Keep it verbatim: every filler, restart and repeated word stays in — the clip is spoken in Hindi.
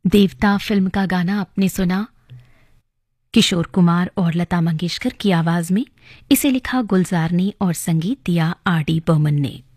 देवता फिल्म का गाना आपने सुना किशोर कुमार और लता मंगेशकर की आवाज में। इसे लिखा गुलजार ने और संगीत दिया आर डी बर्मन ने।